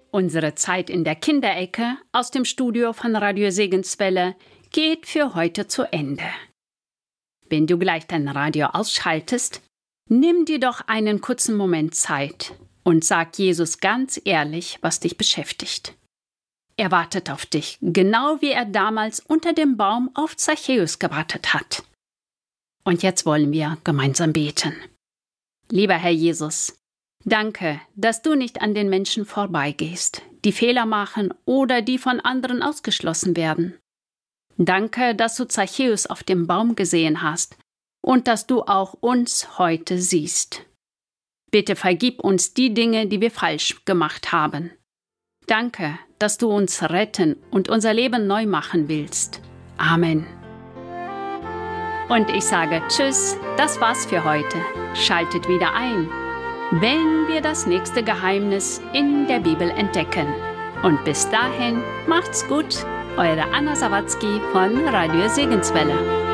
Unsere Zeit in der Kinderecke aus dem Studio von Radio Segenswelle geht für heute zu Ende. Wenn du gleich dein Radio ausschaltest, nimm dir doch einen kurzen Moment Zeit und sag Jesus ganz ehrlich, was dich beschäftigt. Er wartet auf dich, genau wie er damals unter dem Baum auf Zachäus gewartet hat. Und jetzt wollen wir gemeinsam beten. Lieber Herr Jesus, danke, dass du nicht an den Menschen vorbeigehst, die Fehler machen oder die von anderen ausgeschlossen werden. Danke, dass du Zachäus auf dem Baum gesehen hast und dass du auch uns heute siehst. Bitte vergib uns die Dinge, die wir falsch gemacht haben. Danke, dass du uns retten und unser Leben neu machen willst. Amen. Und ich sage Tschüss, das war's für heute. Schaltet wieder ein, wenn wir das nächste Geheimnis in der Bibel entdecken. Und bis dahin, macht's gut. Eure Anna Sawatzki von Radio Segenswelle.